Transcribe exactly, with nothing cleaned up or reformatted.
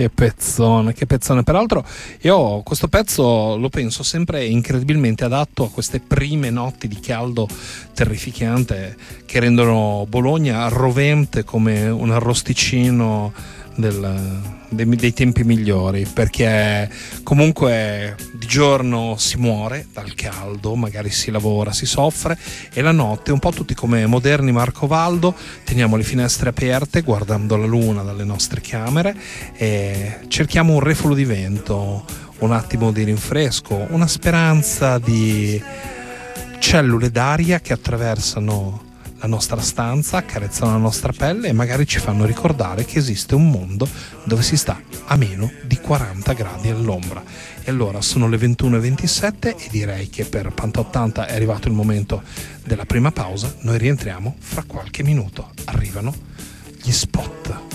Che pezzone, che pezzone. Peraltro io questo pezzo lo penso sempre incredibilmente adatto a queste prime notti di caldo terrificante che rendono Bologna rovente come un arrosticino del, dei, dei tempi migliori, perché comunque di giorno si muore dal caldo, magari si lavora, si soffre, e la notte, un po' tutti come moderni Marcovaldo, teniamo le finestre aperte guardando la luna dalle nostre camere e cerchiamo un refolo di vento, un attimo di rinfresco, una speranza di cellule d'aria che attraversano la nostra stanza, accarezzano la nostra pelle e magari ci fanno ricordare che esiste un mondo dove si sta a meno di quaranta gradi all'ombra. E allora sono le ventuno e ventisette e direi che per Panta ottanta è arrivato il momento della prima pausa. Noi rientriamo fra qualche minuto. Arrivano gli spot.